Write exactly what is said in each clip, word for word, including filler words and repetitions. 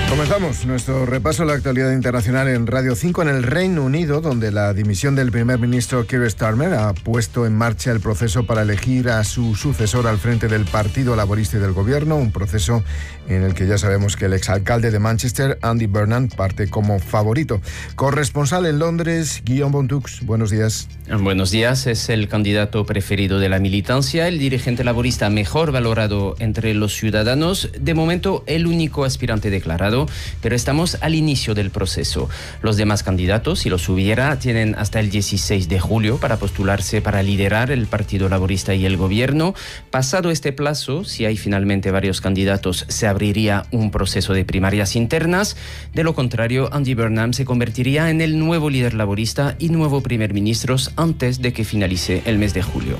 Comenzamos nuestro repaso a la actualidad internacional en Radio cinco en el Reino Unido, donde la dimisión del primer ministro Keir Starmer ha puesto en marcha el proceso para elegir a su sucesor al frente del Partido Laborista y del Gobierno, un proceso en el que ya sabemos que el exalcalde de Manchester, Andy Burnham, parte como favorito. Corresponsal en Londres, Guillaume Bontux, buenos días. Buenos días, es el candidato preferido de la militancia, el dirigente laborista mejor valorado entre los ciudadanos, de momento el único aspirante declarado, pero estamos al inicio del proceso. Los demás candidatos, si los hubiera, tienen hasta el dieciséis de julio para postularse para liderar el Partido Laborista y el Gobierno. Pasado este plazo, si hay finalmente varios candidatos, se abriría un proceso de primarias internas. De lo contrario, Andy Burnham se convertiría en el nuevo líder laborista y nuevo primer ministro antes de que finalice el mes de julio.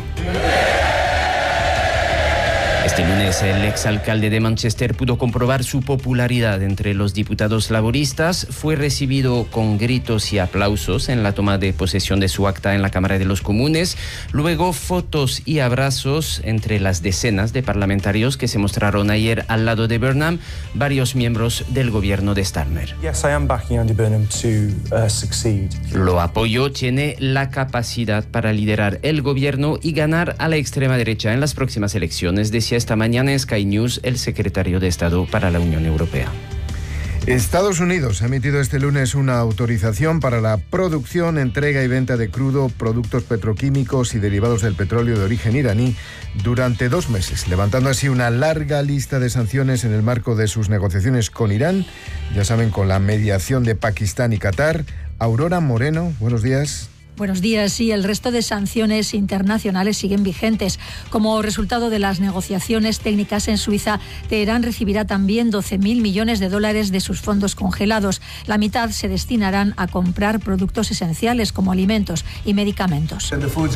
Este lunes, el exalcalde de Manchester pudo comprobar su popularidad entre los diputados laboristas. Fue recibido con gritos y aplausos en la toma de posesión de su acta en la Cámara de los Comunes. Luego, fotos y abrazos entre las decenas de parlamentarios que se mostraron ayer al lado de Burnham, varios miembros del gobierno de Starmer. Yes, I am backing Andy Burnham to uh, succeed. Lo apoyo, tiene la capacidad para liderar el gobierno y ganar a la extrema derecha en las próximas elecciones, decía esta mañana en Sky News el secretario de Estado para la Unión Europea. Estados Unidos ha emitido este lunes una autorización para la producción, entrega y venta de crudo, productos petroquímicos y derivados del petróleo de origen iraní durante dos meses, levantando así una larga lista de sanciones en el marco de sus negociaciones con Irán, ya saben, con la mediación de Pakistán y Qatar. Aurora Moreno, buenos días. Buenos días. Sí, el resto de sanciones internacionales siguen vigentes. Como resultado de las negociaciones técnicas en Suiza, Teherán recibirá también doce mil millones de dólares de sus fondos congelados. La mitad se destinarán a comprar productos esenciales como alimentos y medicamentos.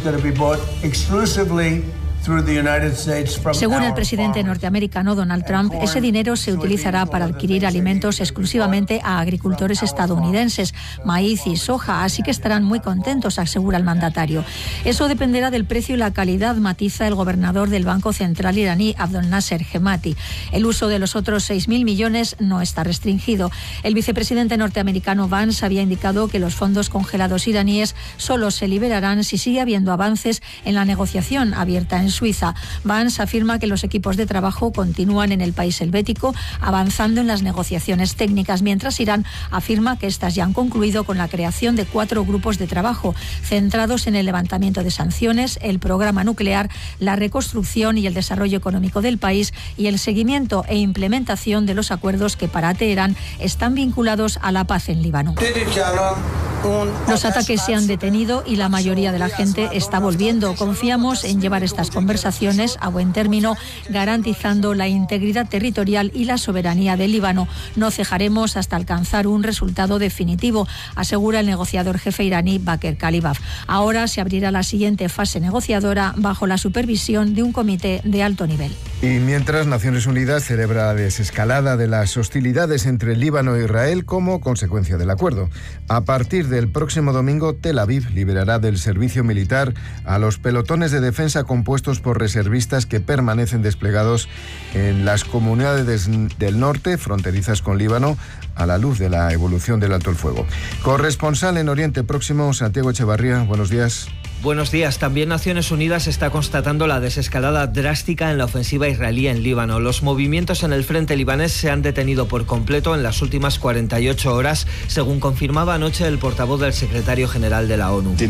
Según el presidente norteamericano Donald Trump, ese dinero se utilizará para adquirir alimentos exclusivamente a agricultores estadounidenses, maíz y soja, así que estarán muy contentos, asegura el mandatario. Eso dependerá del precio y la calidad, matiza el gobernador del Banco Central iraní, Abdel Nasser Hemati. El uso de los otros seis mil millones no está restringido. El vicepresidente norteamericano Vance había indicado que los fondos congelados iraníes solo se liberarán si sigue habiendo avances en la negociación abierta en Suiza. Vance afirma que los equipos de trabajo continúan en el país helvético avanzando en las negociaciones técnicas, mientras Irán afirma que estas ya han concluido con la creación de cuatro grupos de trabajo centrados en el levantamiento de sanciones, el programa nuclear, la reconstrucción y el desarrollo económico del país y el seguimiento e implementación de los acuerdos que para Teherán están vinculados a la paz en Líbano. Los ataques se han detenido y la mayoría de la gente está volviendo. Confiamos en llevar estas conversaciones a buen término, garantizando la integridad territorial y la soberanía del Líbano. No cejaremos hasta alcanzar un resultado definitivo, asegura el negociador jefe iraní Baker Khalibaf. Ahora se abrirá la siguiente fase negociadora bajo la supervisión de un comité de alto nivel. Y mientras, Naciones Unidas celebra la desescalada de las hostilidades entre Líbano e Israel como consecuencia del acuerdo. A partir del próximo domingo, Tel Aviv liberará del servicio militar a los pelotones de defensa compuestos por reservistas que permanecen desplegados en las comunidades del norte, fronterizas con Líbano, a la luz de la evolución del alto el fuego. Corresponsal en Oriente Próximo, Santiago Echevarría, buenos días. Buenos días. También Naciones Unidas está constatando la desescalada drástica en la ofensiva israelí en Líbano. Los movimientos en el frente libanés se han detenido por completo en las últimas cuarenta y ocho horas, según confirmaba anoche el portavoz del secretario general de la ONU.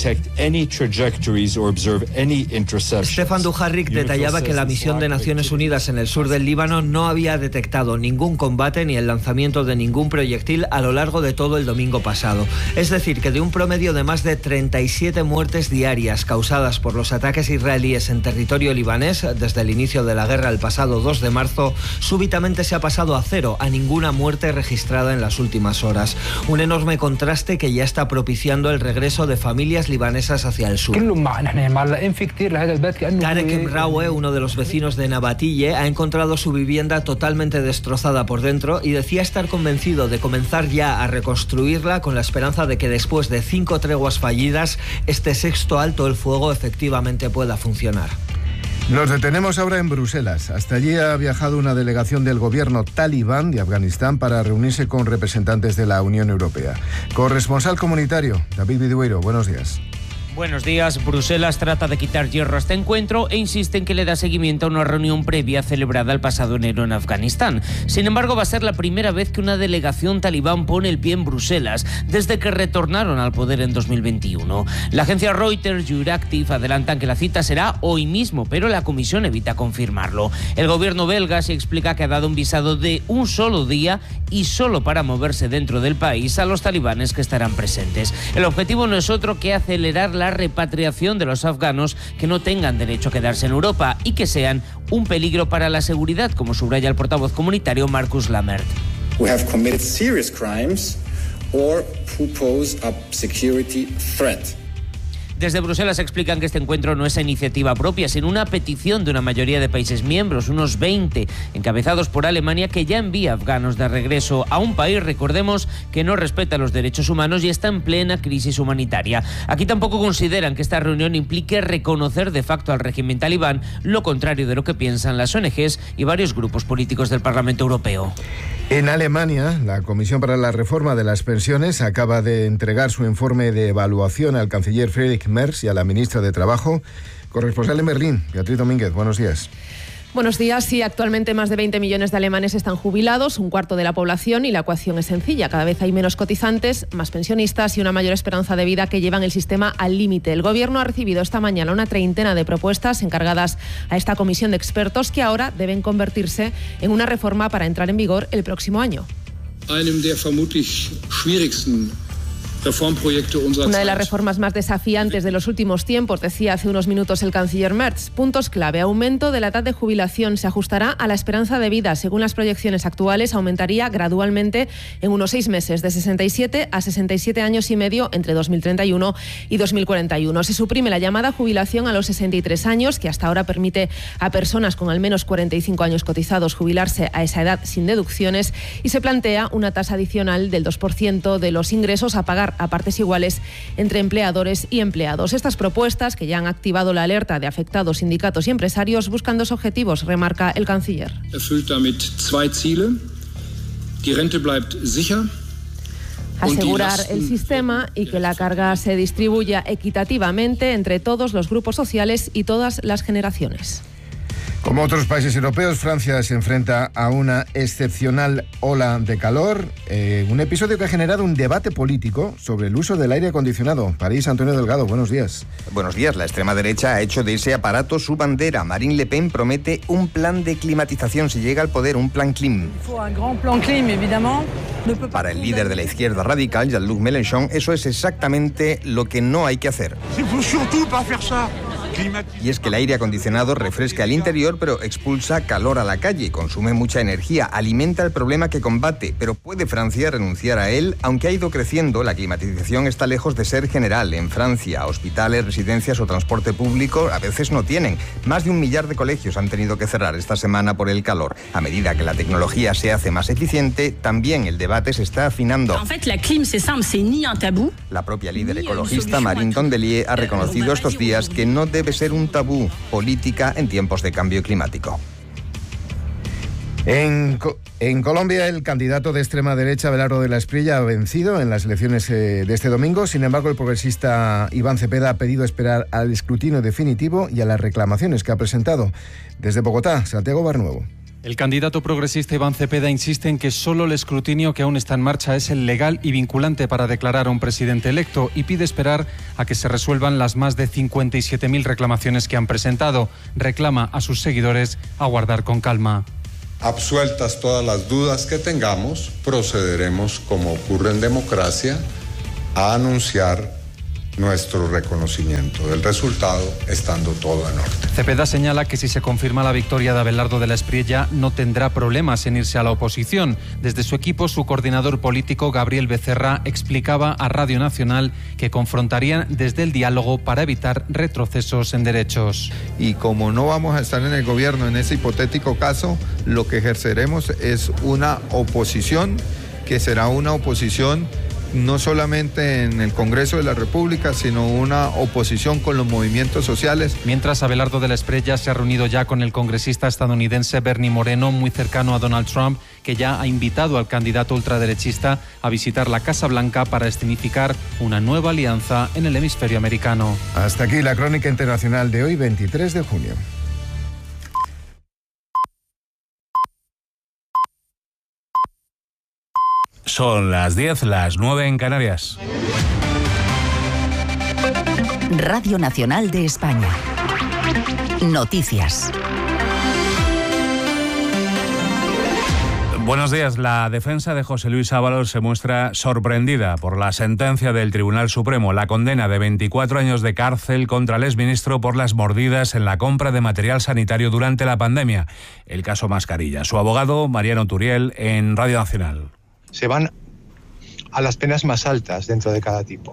Stefan Dujarric detallaba que la misión de Naciones Unidas en el sur del Líbano no había detectado ningún combate ni el lanzamiento de ningún proyectil a lo largo de todo el domingo pasado. Es decir, que de un promedio de más de treinta y siete muertes diarias causadas por los ataques israelíes en territorio libanés desde el inicio de la guerra el pasado dos de marzo, súbitamente se ha pasado a cero, a ninguna muerte registrada en las últimas horas. Un enorme contraste que ya está propiciando el regreso de familias libanesas hacia el sur. Tarek Emraoui, uno de los vecinos de Nabatille, ha encontrado su vivienda totalmente destrozada por dentro y decía estar convencido de comenzar ya a reconstruirla con la esperanza de que después de cinco treguas fallidas, este sexto alto el fuego efectivamente pueda funcionar. Nos detenemos ahora en Bruselas. Hasta allí ha viajado una delegación del gobierno talibán de Afganistán para reunirse con representantes de la Unión Europea. Corresponsal comunitario, David Vidueiro, buenos días. Buenos días. Bruselas trata de quitar hierro a este encuentro e insiste en que le da seguimiento a una reunión previa celebrada el pasado enero en Afganistán. Sin embargo, va a ser la primera vez que una delegación talibán pone el pie en Bruselas desde que retornaron al poder en dos mil veintiuno. La agencia Reuters y Euractiv adelantan que la cita será hoy mismo, pero la comisión evita confirmarlo. El gobierno belga se explica que ha dado un visado de un solo día y solo para moverse dentro del país a los talibanes que estarán presentes. El objetivo no es otro que acelerar la repatriación de los afganos que no tengan derecho a quedarse en Europa y que sean un peligro para la seguridad, como subraya el portavoz comunitario Marcus Lammert. We have committed serious crimes or who pose a security threat. Desde Bruselas explican que este encuentro no es iniciativa propia, sino una petición de una mayoría de países miembros, unos veinte, encabezados por Alemania, que ya envía afganos de regreso a un país, recordemos, que no respeta los derechos humanos y está en plena crisis humanitaria. Aquí tampoco consideran que esta reunión implique reconocer de facto al régimen talibán, lo contrario de lo que piensan las O N Ges y varios grupos políticos del Parlamento Europeo. En Alemania, la Comisión para la Reforma de las Pensiones acaba de entregar su informe de evaluación al canciller Friedrich Merz y a la ministra de Trabajo. Corresponsal en Berlín, Beatriz Domínguez, buenos días. Buenos días. Sí, actualmente más de veinte millones de alemanes están jubilados, un cuarto de la población, y la ecuación es sencilla. Cada vez hay menos cotizantes, más pensionistas y una mayor esperanza de vida que llevan el sistema al límite. El Gobierno ha recibido esta mañana una treintena de propuestas encargadas a esta comisión de expertos que ahora deben convertirse en una reforma para entrar en vigor el próximo año. Una de las reformas más desafiantes de los últimos tiempos, decía hace unos minutos el canciller Merz. Puntos clave: aumento de la edad de jubilación, se ajustará a la esperanza de vida. Según las proyecciones actuales, aumentaría gradualmente en unos seis meses, de sesenta y siete a sesenta y siete años y medio entre dos mil treinta y uno y dos mil cuarenta y uno. Se suprime la llamada jubilación a los sesenta y tres años, que hasta ahora permite a personas con al menos cuarenta y cinco años cotizados jubilarse a esa edad sin deducciones, y se plantea una tasa adicional del dos por ciento de los ingresos a pagar a partes iguales entre empleadores y empleados. Estas propuestas, que ya han activado la alerta de afectados, sindicatos y empresarios, buscan dos objetivos, remarca el canciller. Asegurar el sistema y que la carga se distribuya equitativamente entre todos los grupos sociales y todas las generaciones. Como otros países europeos, Francia se enfrenta a una excepcional ola de calor, eh, un episodio que ha generado un debate político sobre el uso del aire acondicionado. París, Antonio Delgado, buenos días. Buenos días. La extrema derecha ha hecho de ese aparato su bandera. Marine Le Pen promete un plan de climatización si llega al poder, un plan Clim. Para el líder de la izquierda radical, Jean-Luc Mélenchon, eso es exactamente lo que no hay que hacer. Y es que el aire acondicionado refresca el interior, pero expulsa calor a la calle, consume mucha energía, alimenta el problema que combate. Pero ¿puede Francia renunciar a él? Aunque ha ido creciendo, la climatización está lejos de ser general. En Francia, hospitales, residencias o transporte público a veces no tienen. Más de un millar de colegios han tenido que cerrar esta semana por el calor. A medida que la tecnología se hace más eficiente, también el debate se está afinando. La propia líder ecologista Marine Tondelier ha reconocido estos días que no debe ser un tabú política en tiempos de cambio climático. En, en Colombia, el candidato de extrema derecha, Abelardo de la Espriella, ha vencido en las elecciones eh, de este domingo. Sin embargo, el progresista Iván Cepeda ha pedido esperar al escrutinio definitivo y a las reclamaciones que ha presentado. Desde Bogotá, Santiago Barnuevo. El candidato progresista Iván Cepeda insiste en que solo el escrutinio que aún está en marcha es el legal y vinculante para declarar a un presidente electo, y pide esperar a que se resuelvan las más de cincuenta y siete mil reclamaciones que han presentado. Reclama a sus seguidores aguardar con calma. Absueltas todas las dudas que tengamos, procederemos, como ocurre en democracia, a anunciar nuestro reconocimiento del resultado, estando todo en orden. Cepeda señala que si se confirma la victoria de Abelardo de la Espriella, no tendrá problemas en irse a la oposición. Desde su equipo, su coordinador político, Gabriel Becerra, explicaba a Radio Nacional que confrontarían desde el diálogo para evitar retrocesos en derechos. Y como no vamos a estar en el gobierno en ese hipotético caso, lo que ejerceremos es una oposición que será una oposición no solamente en el Congreso de la República, sino una oposición con los movimientos sociales. Mientras, Abelardo de la Espriella se ha reunido ya con el congresista estadounidense Bernie Moreno, muy cercano a Donald Trump, que ya ha invitado al candidato ultraderechista a visitar la Casa Blanca para escenificar una nueva alianza en el hemisferio americano. Hasta aquí la crónica internacional de hoy, veintitrés de junio. Son las diez, las nueve en Canarias. Radio Nacional de España. Noticias. Buenos días. La defensa de José Luis Ábalos se muestra sorprendida por la sentencia del Tribunal Supremo, la condena de veinticuatro años de cárcel contra el exministro por las mordidas en la compra de material sanitario durante la pandemia, el caso Mascarilla. Su abogado, Mariano Turiel, en Radio Nacional. Se van a las penas más altas dentro de cada tipo.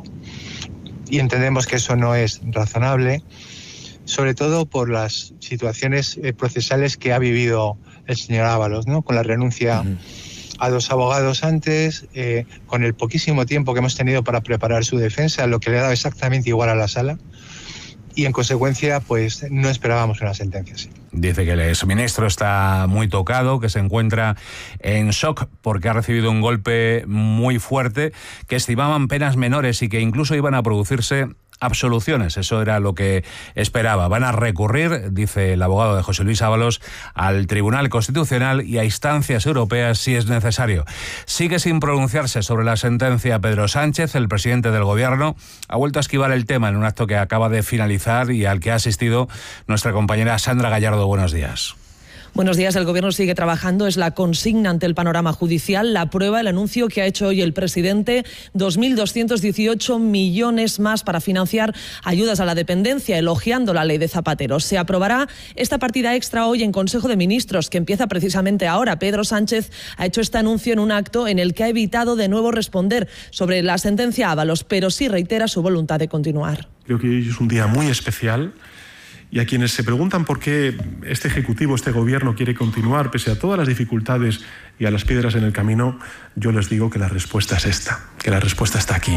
Y entendemos que eso no es razonable, sobre todo por las situaciones procesales que ha vivido el señor Ábalos, ¿no? Con la renuncia uh-huh. a dos abogados antes, eh, con el poquísimo tiempo que hemos tenido para preparar su defensa, lo que le ha dado exactamente igual a la sala, y en consecuencia pues no esperábamos una sentencia así. Dice que el exministro está muy tocado, que se encuentra en shock porque ha recibido un golpe muy fuerte, que estimaban penas menores y que incluso iban a producirse absoluciones. Eso era lo que esperaba. Van a recurrir, dice el abogado de José Luis Ábalos, al Tribunal Constitucional y a instancias europeas si es necesario. Sigue sin pronunciarse sobre la sentencia Pedro Sánchez. El presidente del Gobierno ha vuelto a esquivar el tema en un acto que acaba de finalizar y al que ha asistido nuestra compañera Sandra Gallardo. Buenos días. Buenos días. El Gobierno sigue trabajando. Es la consigna ante el panorama judicial. La prueba, el anuncio que ha hecho hoy el presidente, dos mil doscientos dieciocho millones más para financiar ayudas a la dependencia, elogiando la ley de Zapatero. Se aprobará esta partida extra hoy en Consejo de Ministros, que empieza precisamente ahora. Pedro Sánchez ha hecho este anuncio en un acto en el que ha evitado de nuevo responder sobre la sentencia Ábalos, pero sí reitera su voluntad de continuar. Creo que hoy es un día muy especial. Y a quienes se preguntan por qué este Ejecutivo, este Gobierno quiere continuar pese a todas las dificultades y a las piedras en el camino, yo les digo que la respuesta es esta, que la respuesta está aquí.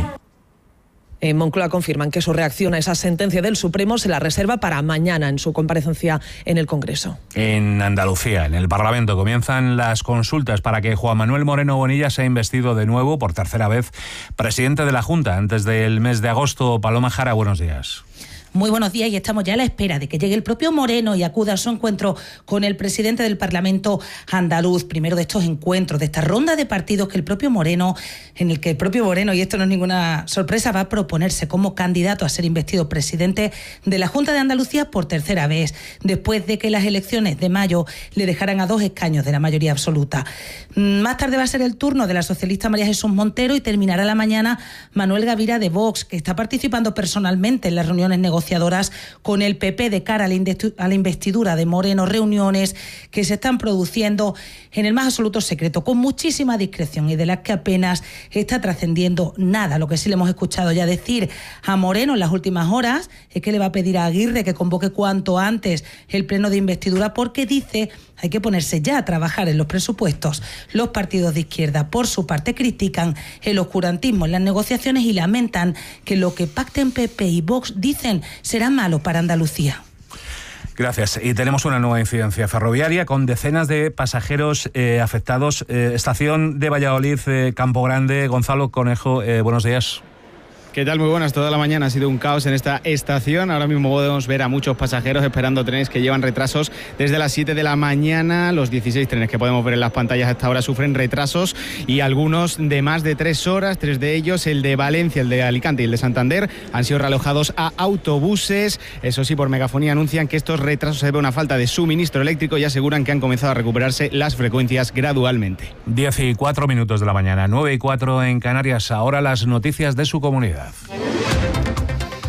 En Moncloa confirman que su reacción a esa sentencia del Supremo se la reserva para mañana en su comparecencia en el Congreso. En Andalucía, en el Parlamento, comienzan las consultas para que Juan Manuel Moreno Bonilla sea investido de nuevo por tercera vez presidente de la Junta antes del mes de agosto. Paloma Jara, buenos días. Muy buenos días, y estamos ya a la espera de que llegue el propio Moreno y acuda a su encuentro con el presidente del Parlamento andaluz. Primero de estos encuentros, de esta ronda de partidos que el propio Moreno, en el que el propio Moreno, y esto no es ninguna sorpresa, va a proponerse como candidato a ser investido presidente de la Junta de Andalucía por tercera vez, después de que las elecciones de mayo le dejaran a dos escaños de la mayoría absoluta. Más tarde va a ser el turno de la socialista María Jesús Montero y terminará la mañana Manuel Gavira de Vox, que está participando personalmente en las reuniones negociadoras con el P P de cara a la investidura de Moreno, reuniones que se están produciendo en el más absoluto secreto, con muchísima discreción y de las que apenas está trascendiendo nada. Lo que sí le hemos escuchado ya decir a Moreno en las últimas horas es que le va a pedir a Aguirre que convoque cuanto antes el pleno de investidura, porque dice hay que ponerse ya a trabajar en los presupuestos. Los partidos de izquierda, por su parte, critican el oscurantismo en las negociaciones y lamentan que lo que pacten P P y Vox, dicen, será malo para Andalucía. Gracias. Y tenemos una nueva incidencia ferroviaria con decenas de pasajeros eh, afectados. Eh, estación de Valladolid, eh, Campo Grande. Gonzalo Conejo, eh, buenos días. ¿Qué tal? Muy buenas. Toda la mañana ha sido un caos en esta estación. Ahora mismo podemos ver a muchos pasajeros esperando trenes que llevan retrasos desde las siete de la mañana. Los dieciséis trenes que podemos ver en las pantallas hasta ahora sufren retrasos, y algunos de más de tres horas. Tres de ellos, el de Valencia, el de Alicante y el de Santander, han sido realojados a autobuses. Eso sí, por megafonía anuncian que estos retrasos se deben a una falta de suministro eléctrico y aseguran que han comenzado a recuperarse las frecuencias gradualmente. diez y cuatro minutos de la mañana, nueve y cuatro en Canarias. Ahora las noticias de su comunidad.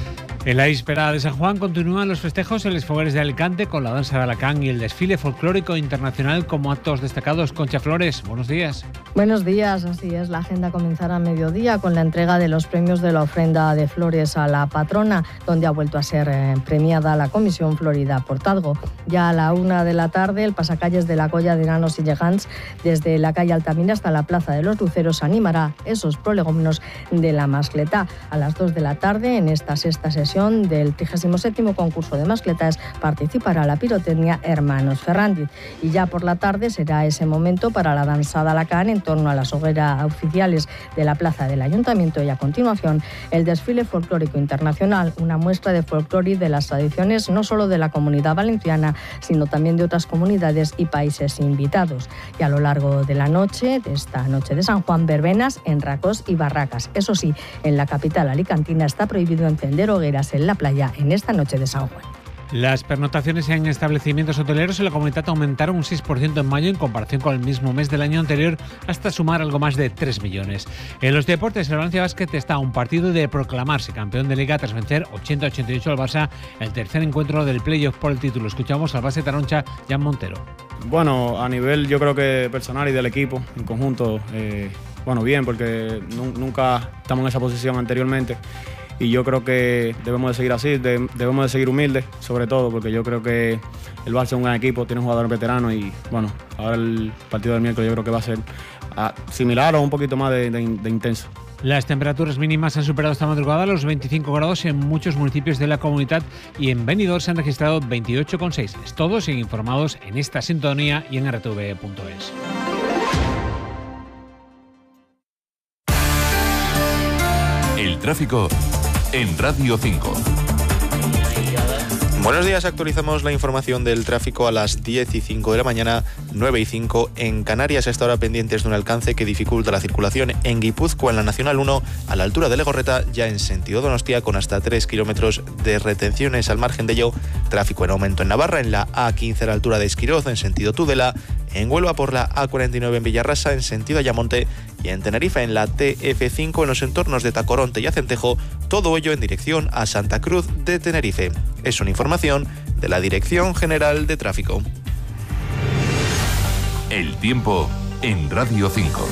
En la víspera de San Juan continúan los festejos en los Fogueres de Alicante con la danza de Alacán y el desfile folclórico internacional como actos destacados. Concha Flores, buenos días. Buenos días, así es. La agenda comenzará a mediodía con la entrega de los premios de la ofrenda de flores a la patrona, donde ha vuelto a ser eh, premiada la Comisión Florida Portalgo. Ya a la una de la tarde, el pasacalles de la Colla de Enanos y Llegants, desde la calle Altamira hasta la Plaza de los Luceros, animará esos prolegómenos de la mascletá. A las dos de la tarde, en esta sexta sesión del trigésimo séptimo concurso de mascletas, participará la pirotecnia Hermanos Ferrandiz. Y ya por la tarde será ese momento para la danzada Alacán en torno a las hogueras oficiales de la plaza del Ayuntamiento, y a continuación el desfile folclórico internacional, una muestra de folclore de las tradiciones no solo de la Comunidad Valenciana, sino también de otras comunidades y países invitados. Y a lo largo de la noche, de esta noche de San Juan, verbenas en racos y barracas. Eso sí, en la capital alicantina está prohibido encender hogueras en la playa en esta noche de San Juan. Las pernoctaciones en establecimientos hoteleros en la comunidad aumentaron un seis por ciento en mayo en comparación con el mismo mes del año anterior, hasta sumar algo más de tres millones. En los deportes, el Valencia Basket está a un partido de proclamarse campeón de Liga tras vencer ochenta a ochenta y ocho al Barça, el tercer encuentro del playoff por el título. Escuchamos al base taroncha, Jan Montero. Bueno, a nivel yo creo que personal y del equipo en conjunto, eh, bueno, bien, porque nunca estamos en esa posición anteriormente. Y yo creo que debemos de seguir así, de, debemos de seguir humildes, sobre todo, porque yo creo que el Barça es un gran equipo, tiene un jugador veterano y, bueno, ahora el partido del miércoles yo creo que va a ser uh, similar o un poquito más de, de, de intenso. Las temperaturas mínimas han superado esta madrugada los veinticinco grados en muchos municipios de la comunidad y en Benidorm se han registrado veintiocho coma seis. Todos siguen informados en esta sintonía y en r t v punto es. El tráfico en Radio cinco. Buenos días, actualizamos la información del tráfico a las diez y cinco de la mañana, nueve y cinco en Canarias. Hasta ahora pendientes de un alcance que dificulta la circulación en Guipúzcoa, en la Nacional uno, a la altura de Legorreta, ya en sentido Donostia, con hasta tres kilómetros de retenciones. Al margen de ello, tráfico en aumento en Navarra, en la A quince a la altura de Esquiroz, en sentido Tudela, en Huelva por la A cuarenta y nueve en Villarrasa, en sentido Ayamonte, y en Tenerife en la T F cinco en los entornos de Tacoronte y Acentejo, todo ello en dirección a Santa Cruz de Tenerife. Es una información de la Dirección General de Tráfico. El tiempo en Radio cinco.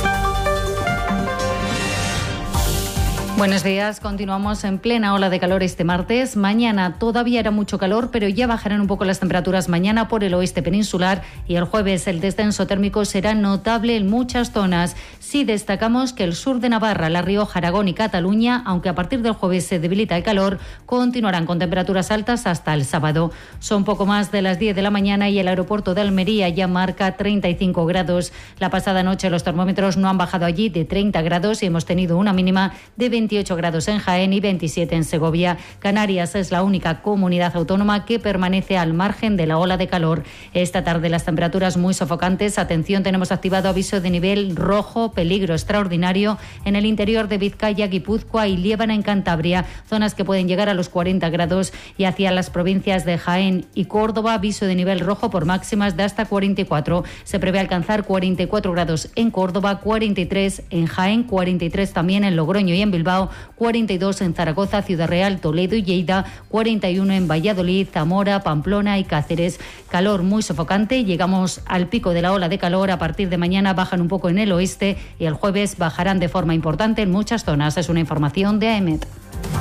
Buenos días, continuamos en plena ola de calor este martes. Mañana todavía hará mucho calor, pero ya bajarán un poco las temperaturas mañana por el oeste peninsular, y el jueves el descenso térmico será notable en muchas zonas. Sí destacamos que el sur de Navarra, La Rioja, Aragón y Cataluña, aunque a partir del jueves se debilita el calor, continuarán con temperaturas altas hasta el sábado. Son poco más de las diez de la mañana y el aeropuerto de Almería ya marca treinta y cinco grados. La pasada noche los termómetros no han bajado allí de treinta grados y hemos tenido una mínima de veintiocho grados en Jaén y veintisiete en Segovia. Canarias es la única comunidad autónoma que permanece al margen de la ola de calor. Esta tarde las temperaturas muy sofocantes. Atención, tenemos activado aviso de nivel rojo, peligro extraordinario en el interior de Vizcaya, Guipúzcoa y Liébana en Cantabria, zonas que pueden llegar a los cuarenta grados, y hacia las provincias de Jaén y Córdoba, aviso de nivel rojo por máximas de hasta cuarenta y cuatro. Se prevé alcanzar cuarenta y cuatro grados en Córdoba, cuarenta y tres en Jaén, cuarenta y tres también en Logroño y en Bilbao, cuarenta y dos en Zaragoza, Ciudad Real, Toledo y Lleida, cuarenta y uno en Valladolid, Zamora, Pamplona y Cáceres. Calor muy sofocante, llegamos al pico de la ola de calor. A partir de mañana bajan un poco en el oeste y el jueves bajarán de forma importante en muchas zonas. Es una información de A E M E T.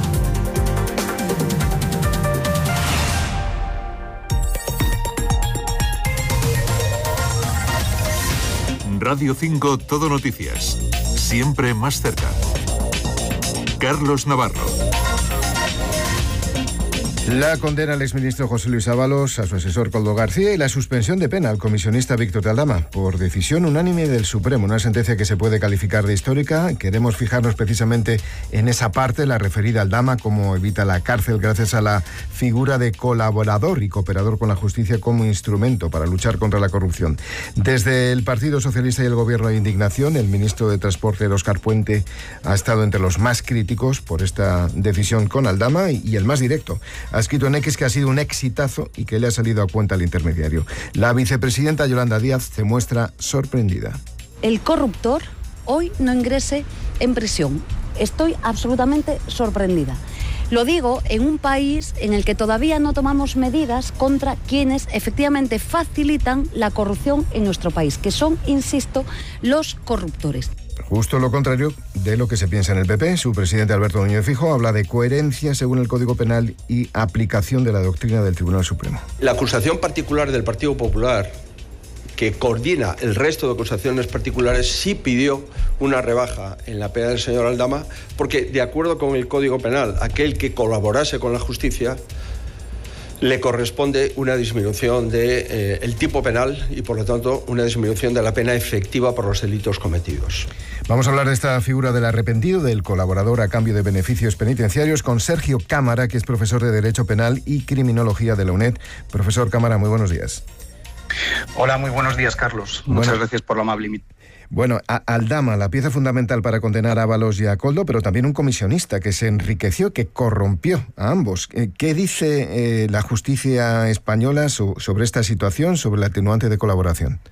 Radio cinco Todo Noticias. Siempre más cerca. Carlos Navarro. La condena al exministro José Luis Ábalos, a su asesor Koldo García y la suspensión de pena al comisionista Víctor de Aldama por decisión unánime del Supremo, una sentencia que se puede calificar de histórica. Queremos fijarnos precisamente en esa parte, la referida a Aldama, cómo evita la cárcel gracias a la figura de colaborador y cooperador con la justicia como instrumento para luchar contra la corrupción. Desde el Partido Socialista y el Gobierno de indignación, el ministro de Transporte, Óscar Puente, ha estado entre los más críticos por esta decisión con Aldama y el más directo. Ha escrito en X que ha sido un exitazo y que le ha salido a cuenta al intermediario. La vicepresidenta Yolanda Díaz se muestra sorprendida. El corruptor hoy no ingrese en prisión. Estoy absolutamente sorprendida. Lo digo en un país en el que todavía no tomamos medidas contra quienes efectivamente facilitan la corrupción en nuestro país, que son, insisto, los corruptores. Justo lo contrario de lo que se piensa en el P P. Su presidente Alberto Núñez Feijóo habla de coherencia según el Código Penal y aplicación de la doctrina del Tribunal Supremo. La acusación particular del Partido Popular, que coordina el resto de acusaciones particulares, sí pidió una rebaja en la pena del señor Aldama, porque de acuerdo con el Código Penal, aquel que colaborase con la justicia le corresponde una disminución del de, eh, el tipo penal y, por lo tanto, una disminución de la pena efectiva por los delitos cometidos. Vamos a hablar de esta figura del arrepentido, del colaborador a cambio de beneficios penitenciarios, con Sergio Cámara, que es profesor de Derecho Penal y Criminología de la UNED. Profesor Cámara, muy buenos días. Hola, muy buenos días, Carlos. Muchas bueno, gracias por la amable invitación. Bueno, a Aldama, la pieza fundamental para condenar a Ábalos y a Koldo, pero también un comisionista que se enriqueció, que corrompió a ambos. ¿Qué dice eh, la justicia española so- sobre esta situación, sobre el atenuante de colaboración?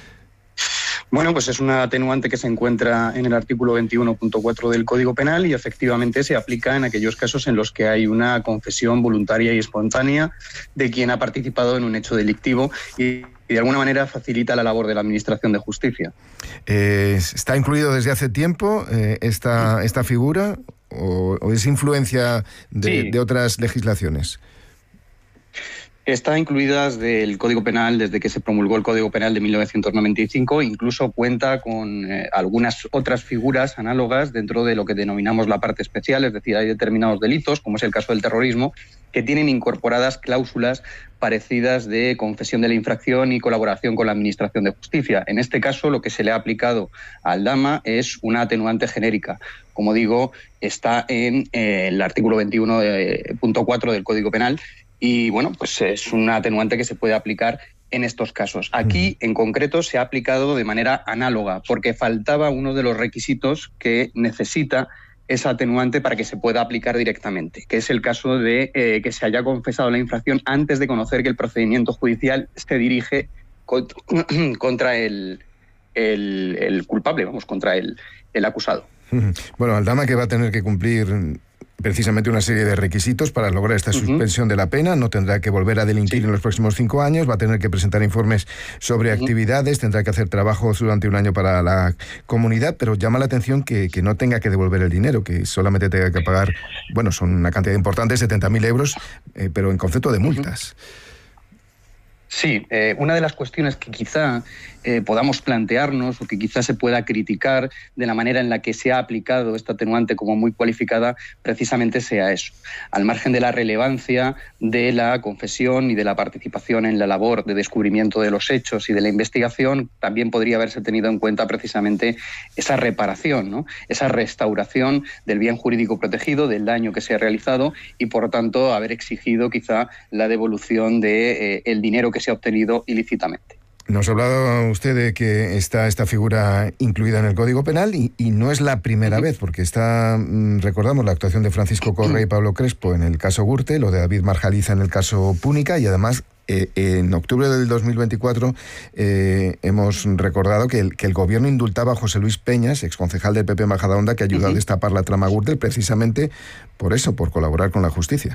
Bueno, pues es una atenuante que se encuentra en el artículo veintiuno punto cuatro del Código Penal y efectivamente se aplica en aquellos casos en los que hay una confesión voluntaria y espontánea de quien ha participado en un hecho delictivo y de alguna manera facilita la labor de la Administración de Justicia. Eh, ¿Está incluido desde hace tiempo eh, esta, esta figura o, o es influencia de, sí. de otras legislaciones? Está incluida desde el Código Penal, desde que se promulgó el Código Penal de mil novecientos noventa y cinco, incluso cuenta con eh, algunas otras figuras análogas dentro de lo que denominamos la parte especial, es decir, hay determinados delitos, como es el caso del terrorismo, que tienen incorporadas cláusulas parecidas de confesión de la infracción y colaboración con la Administración de Justicia. En este caso, lo que se le ha aplicado a Aldama es una atenuante genérica. Como digo, está en eh, el artículo veintiuno punto cuatro del Código Penal. Y bueno, pues es una atenuante que se puede aplicar en estos casos. Aquí, en concreto, se ha aplicado de manera análoga, porque faltaba uno de los requisitos que necesita esa atenuante para que se pueda aplicar directamente, que es el caso de eh, que se haya confesado la infracción antes de conocer que el procedimiento judicial se dirige contra el, el, el culpable, vamos, contra el, el acusado. Bueno, Aldama, que va a tener que cumplir precisamente una serie de requisitos para lograr esta suspensión uh-huh. de la pena, no tendrá que volver a delinquir sí. en los próximos cinco años, va a tener que presentar informes sobre uh-huh. actividades, tendrá que hacer trabajos durante un año para la comunidad, pero llama la atención que, que no tenga que devolver el dinero, que solamente tenga que pagar, bueno, son una cantidad importante, setenta mil euros, eh, pero en concepto de multas. Sí, eh, una de las cuestiones que quizá eh, podamos plantearnos o que quizá se pueda criticar de la manera en la que se ha aplicado esta atenuante como muy cualificada precisamente sea eso. Al margen de la relevancia de la confesión y de la participación en la labor de descubrimiento de los hechos y de la investigación, también podría haberse tenido en cuenta precisamente esa reparación, ¿no? Esa restauración del bien jurídico protegido, del daño que se ha realizado y, por tanto, haber exigido quizá la devolución de, eh, el dinero que se ha obtenido ilícitamente. Nos ha hablado usted de que está esta figura incluida en el Código Penal y, y no es la primera uh-huh. vez, porque está, mmm, recordamos la actuación de Francisco Correa y Pablo Crespo en el caso Gürtel, lo de David Marjaliza en el caso Púnica y además eh, en octubre del dos mil veinticuatro eh, hemos recordado que el, que el gobierno indultaba a José Luis Peñas, exconcejal del P P en Majadahonda, que ayudó uh-huh. a destapar la trama Gürtel precisamente por eso, por colaborar con la justicia.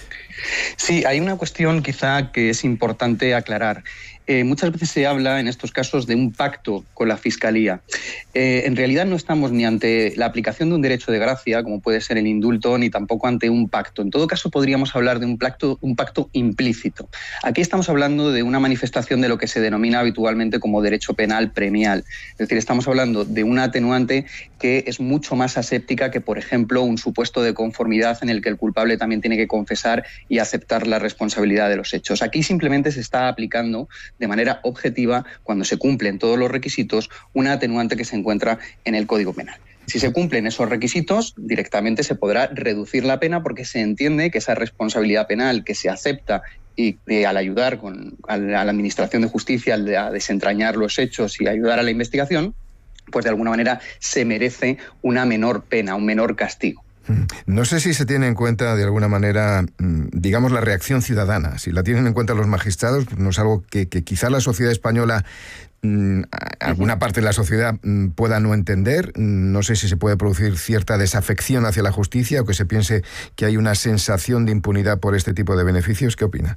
Sí, hay una cuestión quizá que es importante aclarar. Eh, muchas veces se habla en estos casos de un pacto con la Fiscalía. Eh, en realidad no estamos ni ante la aplicación de un derecho de gracia, como puede ser el indulto, ni tampoco ante un pacto. En todo caso, podríamos hablar de un pacto, un pacto implícito. Aquí estamos hablando de una manifestación de lo que se denomina habitualmente como derecho penal premial. Es decir, estamos hablando de una atenuante que es mucho más aséptica que, por ejemplo, un supuesto de conformidad en el que el culpable también tiene que confesar y aceptar la responsabilidad de los hechos. Aquí simplemente se está aplicando de manera objetiva, cuando se cumplen todos los requisitos, una atenuante que se encuentra en el Código Penal. Si se cumplen esos requisitos, directamente se podrá reducir la pena porque se entiende que esa responsabilidad penal que se acepta y eh, al ayudar con, a la Administración de Justicia al, a desentrañar los hechos y ayudar a la investigación, pues de alguna manera se merece una menor pena, un menor castigo. No sé si se tiene en cuenta de alguna manera, digamos, la reacción ciudadana. Si la tienen en cuenta los magistrados, pues no es algo que, que quizá la sociedad española mmm, alguna parte de la sociedad mmm, pueda no entender. No sé si se puede producir cierta desafección hacia la justicia o que se piense que hay una sensación de impunidad por este tipo de beneficios. ¿Qué opina?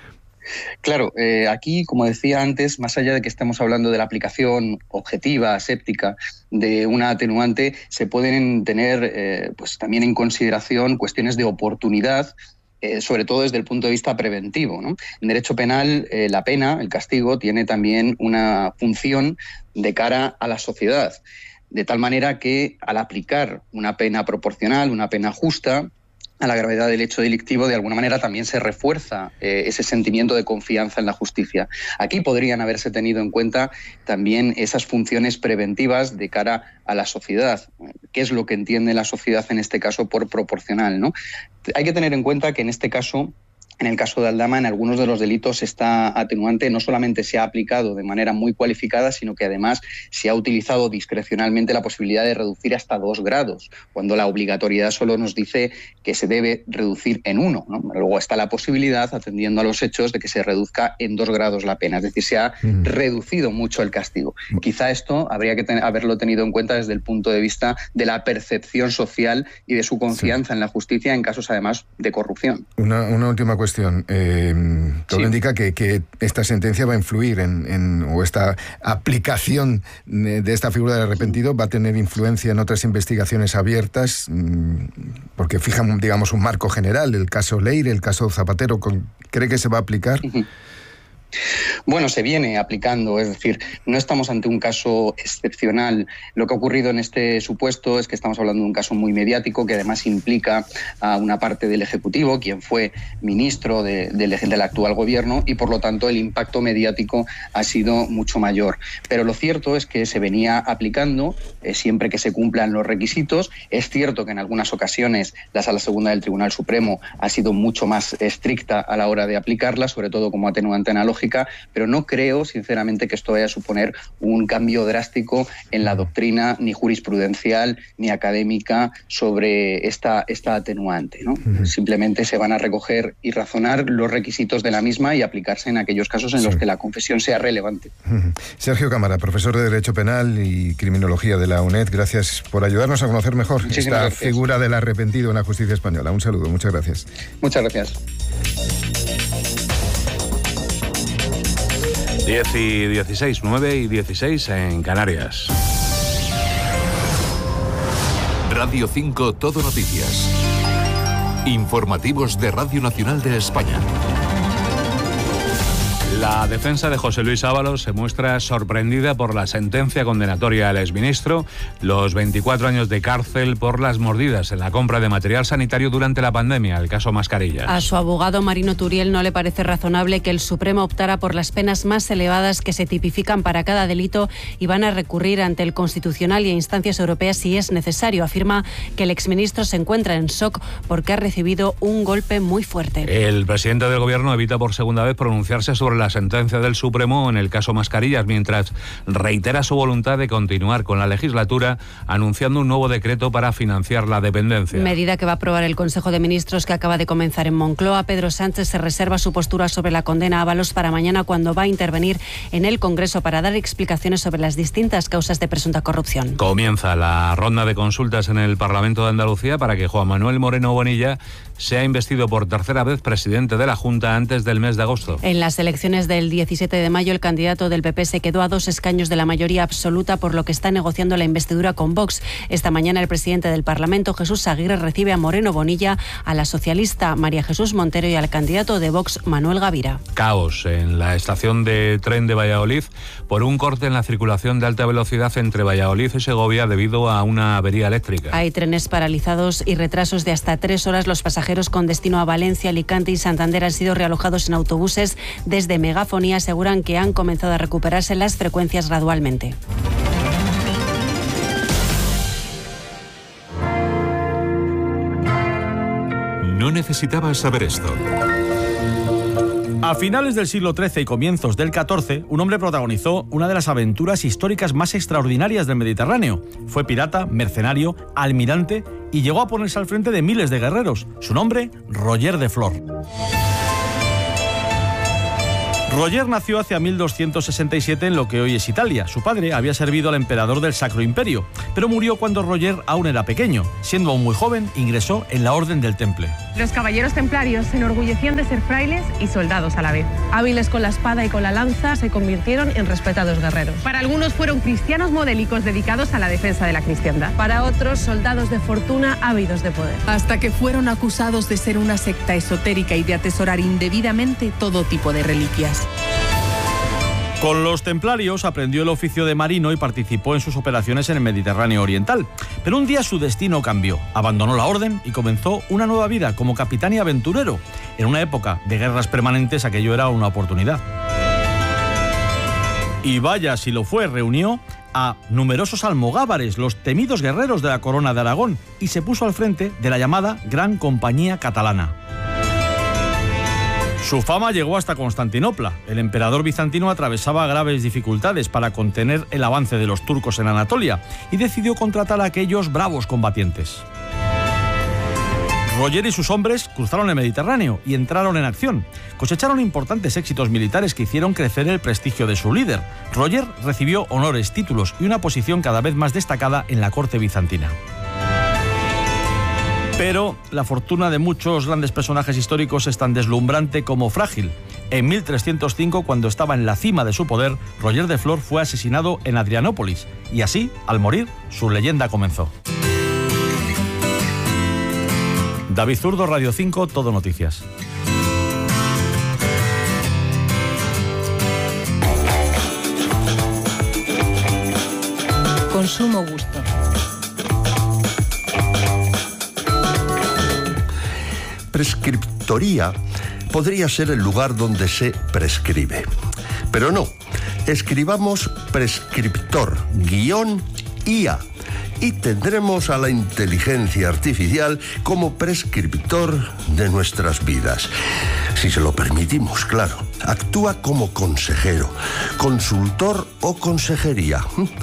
Claro, eh, aquí, como decía antes, más allá de que estemos hablando de la aplicación objetiva, aséptica, de una atenuante, se pueden tener eh, pues también en consideración cuestiones de oportunidad, eh, sobre todo desde el punto de vista preventivo, ¿no? En derecho penal, eh, la pena, el castigo, tiene también una función de cara a la sociedad, de tal manera que al aplicar una pena proporcional, una pena justa, a la gravedad del hecho delictivo, de alguna manera también se refuerza eh, ese sentimiento de confianza en la justicia. Aquí podrían haberse tenido en cuenta también esas funciones preventivas de cara a la sociedad. ¿Qué es lo que entiende la sociedad en este caso por proporcional, ¿no? Hay que tener en cuenta que en este caso, en el caso de Aldama, en algunos de los delitos esta atenuante no solamente se ha aplicado de manera muy cualificada, sino que además se ha utilizado discrecionalmente la posibilidad de reducir hasta dos grados, cuando la obligatoriedad solo nos dice que se debe reducir en uno, ¿no? Luego está la posibilidad, atendiendo a los hechos, de que se reduzca en dos grados la pena, es decir, se ha mm. reducido mucho el castigo. Quizá esto habría que ten- haberlo tenido en cuenta desde el punto de vista de la percepción social y de su confianza sí. en la justicia en casos además de corrupción. Una, una última cuestión. Cuestión. Eh, todo sí. indica que, que esta sentencia va a influir en, en, o esta aplicación de esta figura del arrepentido va a tener influencia en otras investigaciones abiertas, porque fijan, digamos, un marco general, el caso Leire, el caso Zapatero. ¿Cree que se va a aplicar? Uh-huh. Bueno, se viene aplicando, es decir, no estamos ante un caso excepcional. Lo que ha ocurrido en este supuesto es que estamos hablando de un caso muy mediático que además implica a una parte del Ejecutivo, quien fue ministro de, de, del actual gobierno, y por lo tanto el impacto mediático ha sido mucho mayor. Pero lo cierto es que se venía aplicando eh, siempre que se cumplan los requisitos. Es cierto que en algunas ocasiones la Sala Segunda del Tribunal Supremo ha sido mucho más estricta a la hora de aplicarla, sobre todo como atenuante analógica, pero no creo, sinceramente, que esto vaya a suponer un cambio drástico en la doctrina ni jurisprudencial ni académica sobre esta, esta atenuante, ¿no? Uh-huh. Simplemente se van a recoger y razonar los requisitos de la misma y aplicarse en aquellos casos en sí. los que la confesión sea relevante. Uh-huh. Sergio Cámara, profesor de Derecho Penal y Criminología de la UNED, gracias por ayudarnos a conocer mejor Muchísimas esta gracias. figura del arrepentido en la justicia española. Un saludo, muchas gracias. Muchas gracias. diez y dieciséis, nueve y dieciséis en Canarias. Radio cinco Todo Noticias. Informativos de Radio Nacional de España. La defensa de José Luis Ábalos se muestra sorprendida por la sentencia condenatoria al exministro, los veinticuatro años de cárcel por las mordidas en la compra de material sanitario durante la pandemia, el caso Mascarillas. A su abogado Marino Turiel no le parece razonable que el Supremo optara por las penas más elevadas que se tipifican para cada delito y van a recurrir ante el Constitucional y a instancias europeas si es necesario. Afirma que el exministro se encuentra en shock porque ha recibido un golpe muy fuerte. El presidente del Gobierno evita por segunda vez pronunciarse sobre la sentencia del Supremo en el caso Mascarillas, mientras reitera su voluntad de continuar con la legislatura, anunciando un nuevo decreto para financiar la dependencia. Medida que va a aprobar el Consejo de Ministros que acaba de comenzar en Moncloa. Pedro Sánchez se reserva su postura sobre la condena a Ábalos para mañana, cuando va a intervenir en el Congreso para dar explicaciones sobre las distintas causas de presunta corrupción. Comienza la ronda de consultas en el Parlamento de Andalucía para que Juan Manuel Moreno Bonilla sea investido por tercera vez presidente de la Junta antes del mes de agosto. En las elecciones del diecisiete de mayo, el candidato del P P se quedó a dos escaños de la mayoría absoluta, por lo que está negociando la investidura con Vox. Esta mañana el presidente del Parlamento, Jesús Aguirre, recibe a Moreno Bonilla, a la socialista María Jesús Montero y al candidato de Vox, Manuel Gavira. Caos en la estación de tren de Valladolid por un corte en la circulación de alta velocidad entre Valladolid y Segovia debido a una avería eléctrica. Hay trenes paralizados y retrasos de hasta tres horas. Los pasajeros con destino a Valencia, Alicante y Santander han sido realojados en autobuses. Desde Megafonía aseguran que han comenzado a recuperarse las frecuencias gradualmente. No necesitabas saber esto. A finales del siglo trece y comienzos del catorce, un hombre protagonizó una de las aventuras históricas más extraordinarias del Mediterráneo. Fue pirata, mercenario, almirante y llegó a ponerse al frente de miles de guerreros. Su nombre, Roger de Flor. Roger nació hacia mil doscientos sesenta y siete en lo que hoy es Italia. Su padre había servido al emperador del Sacro Imperio, pero murió cuando Roger aún era pequeño. Siendo aún muy joven, ingresó en la Orden del Temple. Los caballeros templarios se enorgullecían de ser frailes y soldados a la vez. Hábiles con la espada y con la lanza, se convirtieron en respetados guerreros. Para algunos fueron cristianos modélicos dedicados a la defensa de la cristiandad. Para otros, soldados de fortuna ávidos de poder. Hasta que fueron acusados de ser una secta esotérica y de atesorar indebidamente todo tipo de reliquias. Con los templarios aprendió el oficio de marino y participó en sus operaciones en el Mediterráneo oriental. Pero un día su destino cambió. Abandonó la orden y comenzó una nueva vida como capitán y aventurero. En una época de guerras permanentes, aquello era una oportunidad. Y vaya si lo fue, reunió a numerosos almogávares, los temidos guerreros de la corona de Aragón, y se puso al frente de la llamada Gran Compañía Catalana. Su fama llegó hasta Constantinopla. El emperador bizantino atravesaba graves dificultades para contener el avance de los turcos en Anatolia y decidió contratar a aquellos bravos combatientes. Roger y sus hombres cruzaron el Mediterráneo y entraron en acción. Cosecharon importantes éxitos militares que hicieron crecer el prestigio de su líder. Roger recibió honores, títulos y una posición cada vez más destacada en la corte bizantina. Pero la fortuna de muchos grandes personajes históricos es tan deslumbrante como frágil. En mil trescientos cinco, cuando estaba en la cima de su poder, Roger de Flor fue asesinado en Adrianópolis. Y así, al morir, su leyenda comenzó. David Zurdo, Radio cinco, Todo Noticias. Consumo gusto. Prescriptoría podría ser el lugar donde se prescribe. Pero no, escribamos prescriptor guión I A y tendremos a la inteligencia artificial como prescriptor de nuestras vidas. Si se lo permitimos, claro. Actúa como consejero, consultor o consejería.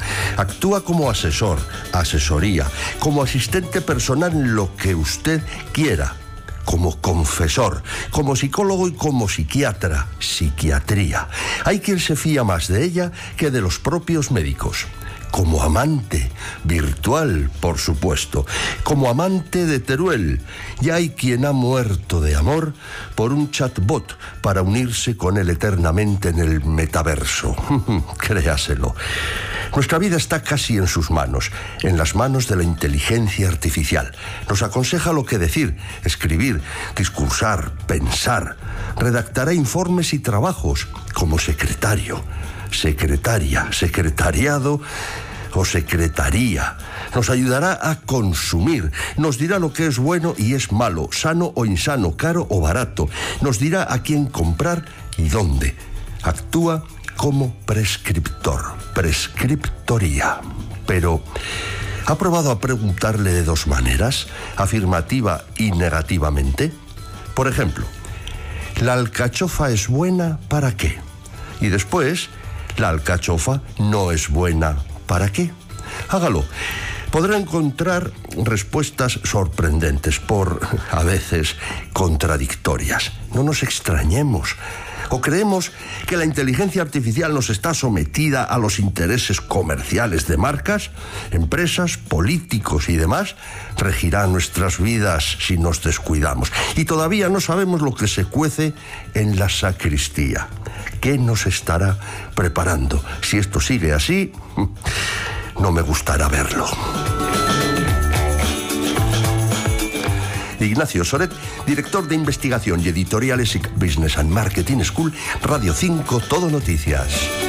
Actúa como asesor, asesoría, como asistente personal en lo que usted quiera. Como confesor, como psicólogo y como psiquiatra, psiquiatría. Hay quien se fía más de ella que de los propios médicos. Como amante, virtual, por supuesto. Como amante de Teruel. Y hay quien ha muerto de amor por un chatbot para unirse con él eternamente en el metaverso. Créaselo. Nuestra vida está casi en sus manos, en las manos de la inteligencia artificial. Nos aconseja lo que decir, escribir, discursar, pensar. Redactará informes y trabajos como secretario, secretaria, secretariado o secretaría. Nos ayudará a consumir. Nos dirá lo que es bueno y es malo, sano o insano, caro o barato. Nos dirá a quién comprar y dónde. Actúa como prescriptor, prescriptoría. Pero, ¿ha probado a preguntarle de dos maneras, afirmativa y negativamente? Por ejemplo, ¿la alcachofa es buena para qué? Y después, ¿la alcachofa no es buena para qué? Hágalo. Podrá encontrar respuestas sorprendentes, por a veces contradictorias. No nos extrañemos. ¿O creemos que la inteligencia artificial nos está sometida a los intereses comerciales de marcas, empresas, políticos y demás? Regirá nuestras vidas si nos descuidamos. Y todavía no sabemos lo que se cuece en la sacristía. ¿Qué nos estará preparando? Si esto sigue así, no me gustará verlo. Ignacio Soret, director de investigación y editorial E S I C Business and Marketing School, Radio cinco, Todo Noticias.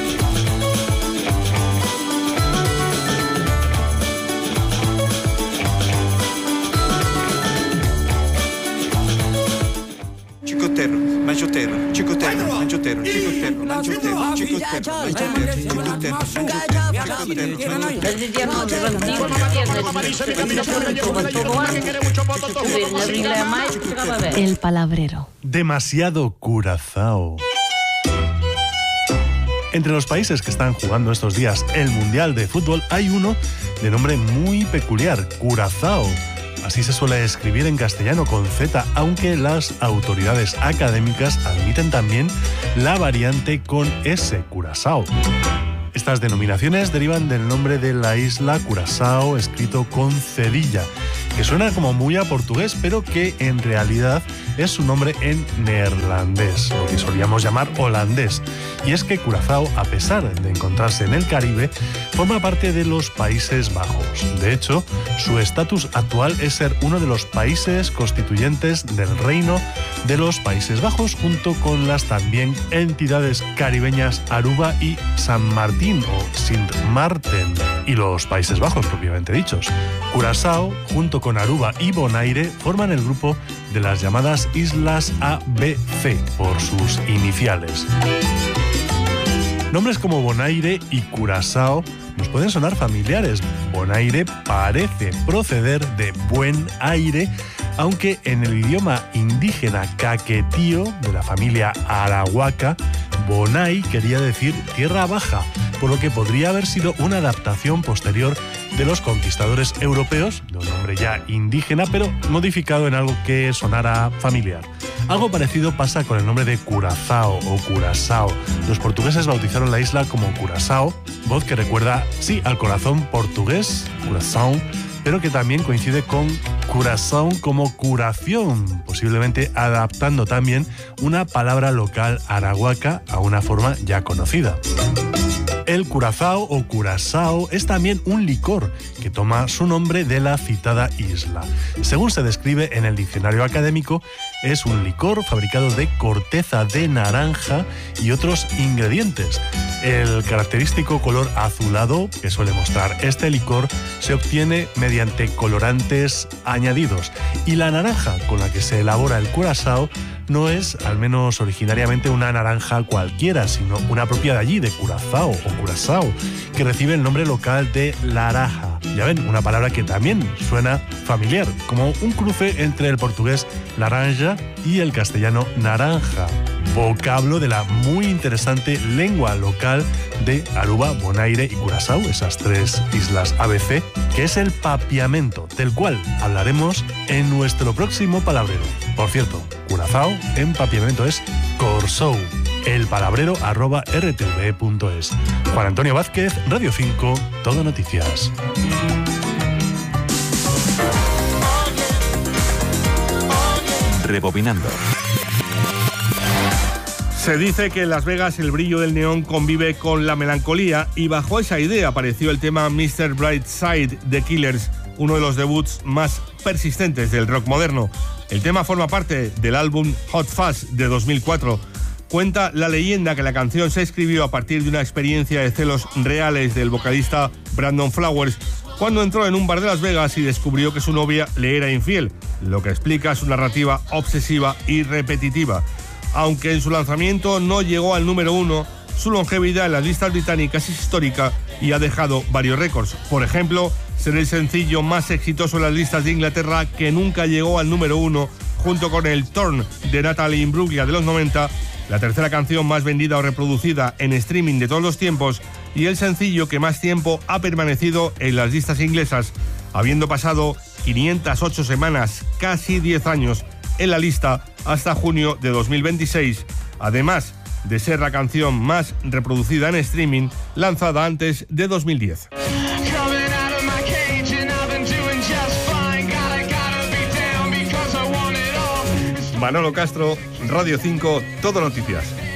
Chicotero, manchotero, chicotero, manchotero, chicotero, manchotero, chicotero, manchotero, chicotero. El palabrero. Demasiado Curazao. Entre los países que están jugando estos días el Mundial de Fútbol hay uno de nombre muy peculiar, Curazao. así se suele escribir en castellano con Z, aunque las autoridades académicas admiten también la variante con S, Curazao. Estas denominaciones derivan del nombre de la isla Curazao, escrito con cedilla, que suena como muy a portugués, pero que en realidad es su nombre en neerlandés, lo que solíamos llamar holandés. Y es que Curazao, a pesar de encontrarse en el Caribe, forma parte de los Países Bajos. De hecho, su estatus actual es ser uno de los países constituyentes del Reino de los Países Bajos, junto con las también entidades caribeñas Aruba y San Martín o Sint Maarten, y los Países Bajos propiamente dichos. Curazao, junto con Aruba y Bonaire, forman el grupo de las llamadas Islas A B C, por sus iniciales. Nombres como Bonaire y Curazao nos pueden sonar familiares. Bonaire parece proceder de buen aire, aunque en el idioma indígena caquetío de la familia arahuaca, Bonai quería decir tierra baja, por lo que podría haber sido una adaptación posterior de los conquistadores europeos, de un nombre ya indígena, pero modificado en algo que sonara familiar. Algo parecido pasa con el nombre de Curazao o Curazao. Los portugueses bautizaron la isla como Curazao, voz que recuerda, sí, al corazón portugués, Curazao, pero que también coincide con Curazao como curación, posiblemente adaptando también una palabra local arahuaca a una forma ya conocida. El Curazao o Curazao es también un licor que toma su nombre de la citada isla. Según se describe en el diccionario académico, es un licor fabricado de corteza de naranja y otros ingredientes. El característico color azulado que suele mostrar este licor se obtiene mediante colorantes añadidos, y la naranja con la que se elabora el Curazao no es, al menos originariamente, una naranja cualquiera, sino una propia de allí, de Curazao o Curazao, que recibe el nombre local de laraja. Ya ven, una palabra que también suena familiar, como un cruce entre el portugués laranja y el castellano naranja, vocablo de la muy interesante lengua local de Aruba, Bonaire y Curazao, esas tres islas A B C, que es el papiamento, del cual hablaremos en nuestro próximo palabrero. Por cierto, Curazao en papiamento es corsou, el palabrero arroba r t v punto es. Juan Antonio Vázquez, Radio cinco, Todo Noticias. Rebobinando. Se dice que en Las Vegas el brillo del neón convive con la melancolía, y bajo esa idea apareció el tema mister Brightside de Killers, uno de los debuts más persistentes del rock moderno. El tema forma parte del álbum Hot Fuzz de dos mil cuatro. Cuenta la leyenda que la canción se escribió a partir de una experiencia de celos reales del vocalista Brandon Flowers, cuando entró en un bar de Las Vegas y descubrió que su novia le era infiel, lo que explica su narrativa obsesiva y repetitiva. Aunque en su lanzamiento no llegó al número uno, su longevidad en las listas británicas es histórica y ha dejado varios récords. Por ejemplo, ser el sencillo más exitoso en las listas de Inglaterra que nunca llegó al número uno, junto con el Torn de Natalie Imbruglia de los noventa, la tercera canción más vendida o reproducida en streaming de todos los tiempos y el sencillo que más tiempo ha permanecido en las listas inglesas, habiendo pasado quinientas ocho semanas, casi diez años, en la lista hasta junio de dos mil veintiséis, además de ser la canción más reproducida en streaming lanzada antes de dos mil diez. Manolo Castro, Radio cinco, Todo Noticias.